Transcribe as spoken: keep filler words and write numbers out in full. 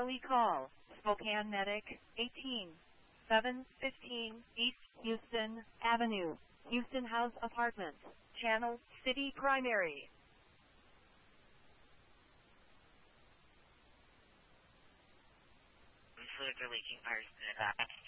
Charlie call, Spokane Medic, eighteen, seven fifteen East Houston Avenue, Houston House Apartment, Channel, City Primary. Fluids are leaking, fires in the back.